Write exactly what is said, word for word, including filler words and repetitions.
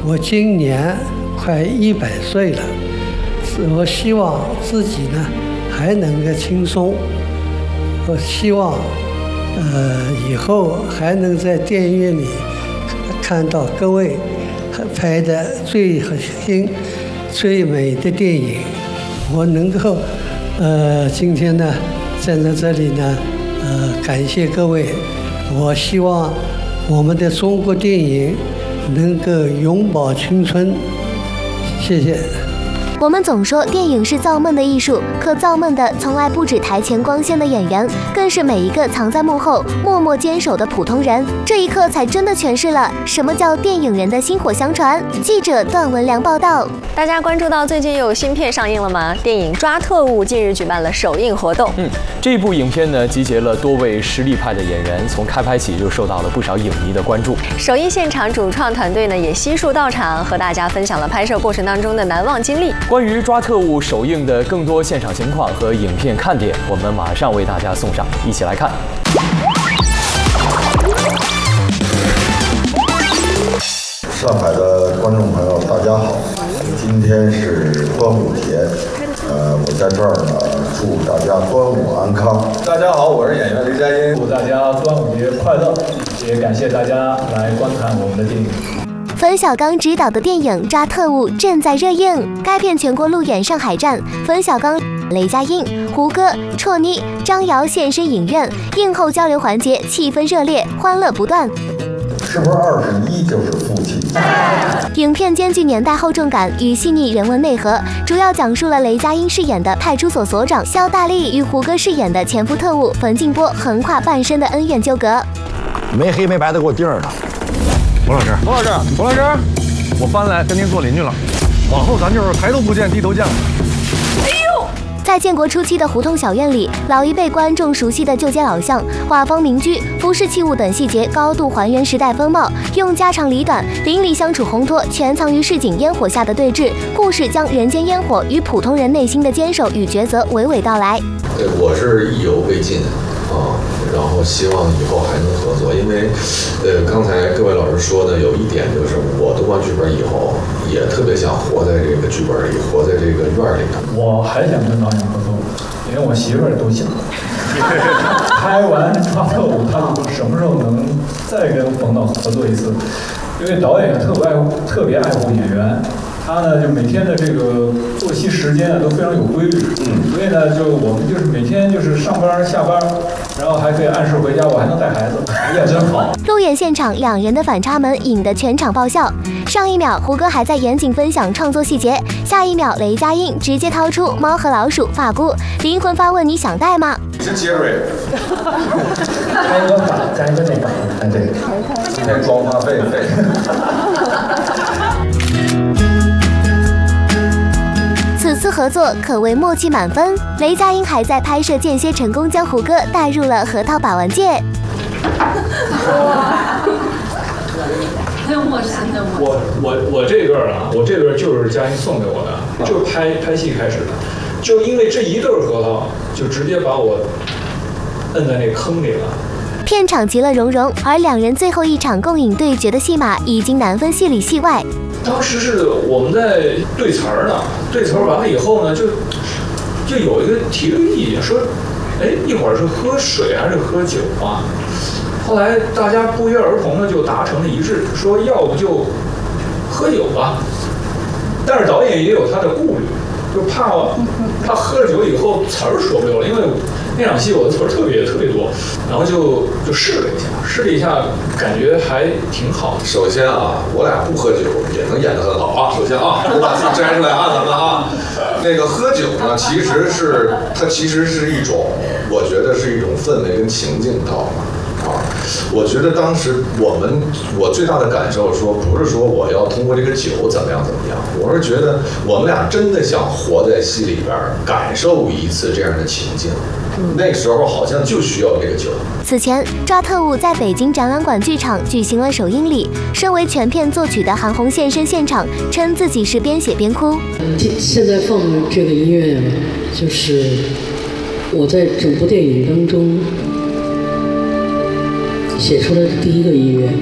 我今年快一百岁了，我希望自己呢还能够轻松。我希望，呃，以后还能在电影院里看到各位拍的最核心、最美的电影。我能够，呃，今天呢站在这里呢，呃，感谢各位。我希望我们的中国电影能够永葆青春。谢谢。 我们总说电影是造梦的艺术，可造梦的从来不止台前光鲜的演员，更是每一个藏在幕后默默坚守的普通人。这一刻才真的诠释了什么叫电影人的薪火相传。记者段文良报道。 大家关注到最近有新片上映了吗？电影《抓特务》近日举办了首映活动。 嗯，这部影片呢集结了多位实力派的演员，从开拍起就受到了不少影迷的关注。 首映现场，主创团队呢也悉数到场，和大家分享了拍摄过程当中的难忘经历。 关于《抓特务》首映的更多现场情况和影片看点，我们马上为大家送上，一起来看。 上海的观众朋友，大家好！今天是端午节，呃，我在这儿呢，祝大家端午安康。 大家好，我是演员雷佳音，祝大家端午节快乐，也感谢大家来观看我们的电影。 冯小刚执导的电影《抓特务》正在热映，该片全国路演上海站，冯小刚、雷佳音、胡歌、绰妮、张瑶现身影院，映后交流环节气氛热烈，欢乐不断。 是不是二十一就是父亲？ 影片兼具年代厚重感与细腻人文内核，主要讲述了雷佳音饰演的派出所所长肖大力与胡歌饰演的前夫特务冯静波横跨半生的恩怨纠葛。 没黑没白的给我盯着他。 冯老师，冯老师，冯老师，我搬来跟您做邻居了，往后咱就是抬头不见低头见了。 哎呦！在建国初期的胡同小院里，老一辈观众熟悉的旧街老巷、瓦房民居、服饰器物等细节高度还原时代风貌，用家长里短、邻里相处烘托全藏于市井烟火下的对峙。故事将人间烟火与普通人内心的坚守与抉择娓娓道来。 对，我是意犹未尽啊。然后希望以后还能合作，因为，呃，刚才各位老师说的有一点就是，我读完剧本以后，也特别想活在这个剧本里，活在这个院里头。 我还想跟导演合作，因为我媳妇儿都想。拍完《抓特务》，他就什么时候能再跟冯导合作一次？因为导演特别爱特别爱护演员。他呢，就每天的这个作息时间啊都非常有规律，嗯，所以呢，就我们就是每天就是上班下班，然后还可以按时回家，我还能带孩子，也真好。 路演现场，两人的反差萌引得全场爆笑。上一秒，胡歌还在严谨分享创作细节，下一秒，雷佳音直接掏出猫和老鼠发箍，灵魂发问：你想带吗？ 你是杰瑞。 加一个法，加一个那个，哎对， 今天装话费费。 此次合作可谓默契满分，雷佳音还在拍摄间歇成功将胡歌带入了核桃把玩界。 哇，很有默契的。 我我我这段啊，我这段就是佳音送给我的，就拍拍戏开始的，就因为这一对核桃，就直接把我摁在那坑里了。 片场其乐融融，而两人最后一场共饮对决的戏码已经难分戏里戏外。 当时是我们在对词儿呢，对词儿完了以后呢，就就有一个提了个意见，说，哎，一会儿是喝水还是喝酒啊？后来大家不约而同的就达成了一致，说要不就喝酒吧。但是导演也有他的顾虑，就怕怕喝了酒以后词儿说不溜了，因为那场戏我的词儿特别特别多，然后就就试了一下，试了一下，感觉还挺好的。 首先啊，我俩不喝酒也能演得很好啊。首先啊，我把自己摘出来啊，咱们啊，那个喝酒呢，其实是它其实是一种，我觉得是一种氛围跟情境到了。啊，我觉得当时我们我最大的感受说，不是说我要通过这个酒怎么样怎么样，我是觉得我们俩真的想活在戏里边，感受一次这样的情境。那时候好像就需要这个酒。 此前，《抓特务》在北京展览馆剧场举行了首映礼，身为全片作曲的韩红现身现场，称自己是边写边哭。 现在放的这个音乐，就是我在整部电影当中写出的第一个音乐。